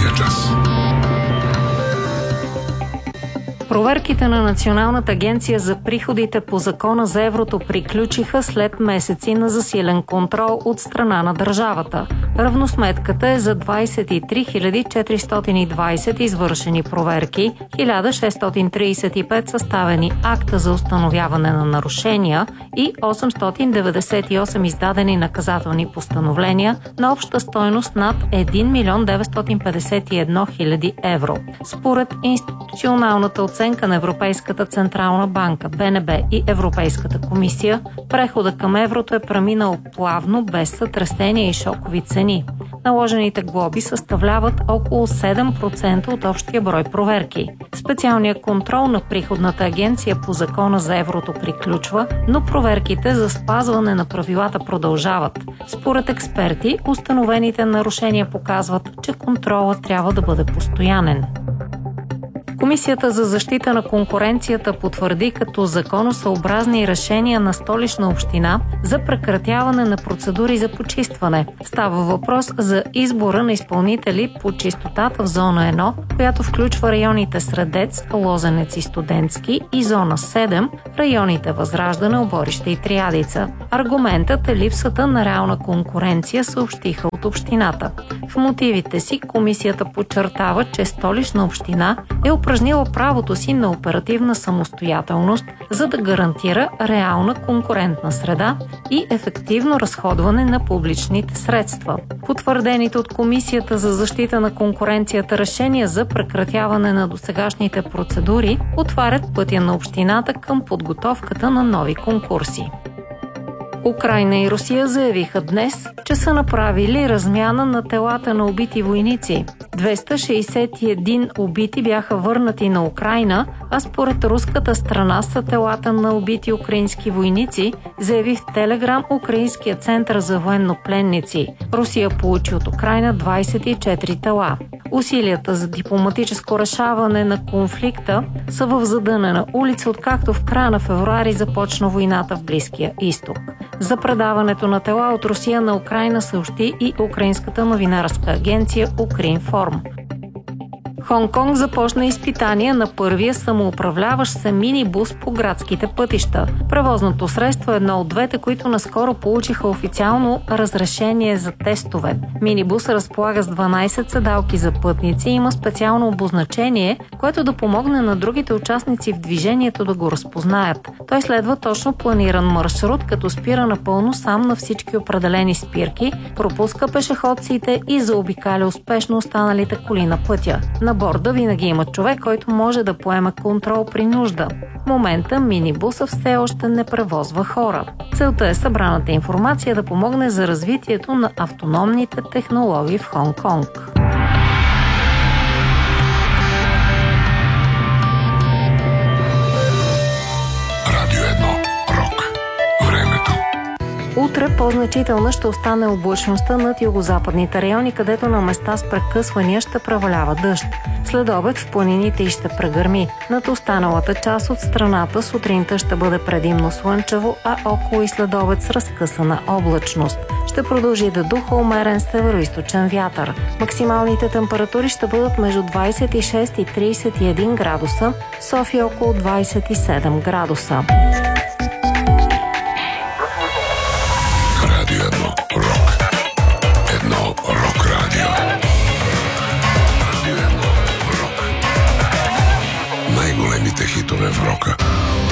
Следващия час. Проверките на Националната агенция за приходите по Закона за еврото приключиха след месеци на засилен контрол от страна на държавата. Равносметката е за 23 420 извършени проверки, 1635 съставени акта за установяване на нарушения и 898 издадени наказателни постановления на обща стойност над 1 милион 951 хиляди евро. Според институционалната оценка на Европейската централна банка, БНБ и Европейската комисия, прехода към еврото е преминал плавно, без сътресения и шокови цени. Наложените глоби съставляват около 7% от общия брой проверки. Специалният контрол на приходната агенция по Закона за еврото приключва, но проверките за спазване на правилата продължават. Според експерти, установените нарушения показват, че контролът трябва да бъде постоянен. Комисията за защита на конкуренцията потвърди като законосъобразни решения на Столична община за прекратяване на процедури за почистване. Става въпрос за избора на изпълнители по чистотата в зона 1, която включва районите Средец, Лозенец и Студентски, и зона 7, районите Възраждане, Оборище и Триадица. Аргументът е липсата на реална конкуренция, съобщиха от общината. В мотивите си комисията подчертава, че Столична община е упражнила правото си на оперативна самостоятелност, за да гарантира реална конкурентна среда и ефективно разходване на публичните средства. Потвърдените от Комисията за защита на конкуренцията решения за прекратяване на досегашните процедури отварят пътя на общината към подготовката на нови конкурси. Украйна и Русия заявиха днес, че са направили размяна на телата на убити войници. 261 убити бяха върнати на Украйна, а според руската страна са телата на убити украински войници, заяви в Телеграм Украинския център за военнопленници. Русия получи от Украйна 24 тела. Усилията за дипломатическо решаване на конфликта са в задънена улица, откакто в края на февруари започна войната в Близкия изток. За предаването на тела от Русия на Украйна съобщи и украинската новинарска агенция Укринформ. Хонг-Конг започна изпитания на първия самоуправляващ се минибус по градските пътища. Превозното средство е едно от двете, които наскоро получиха официално разрешение за тестове. Минибус разполага с 12 седалки за пътници и има специално обозначение, което да помогне на другите участници в движението да го разпознаят. Той следва точно планиран маршрут, като спира напълно сам на всички определени спирки, пропуска пешеходците и заобикаля успешно останалите коли на пътя. На борда винаги има човек, който може да поеме контрол при нужда. В момента минибуса все още не превозва хора. Целта е събраната информация да помогне за развитието на автономните технологии в Хонг-Конг. Радио 1. Рок. Времето. Утре по-значителна ще остане облачността над югозападните райони, където на места с прекъсвания ще превалява дъжд. След обед в планините и ще прегърми. Над останалата част от страната сутринта ще бъде предимно слънчево, а около и след обед с разкъсана облачност. Ще продължи да духа умерен североизточен вятър. Максималните температури ще бъдат между 26 и 31 градуса, София около 27 градуса. Радио 1. Рок. Едно рок радио. Радио 1. Рок. Най-големите хитове в рока.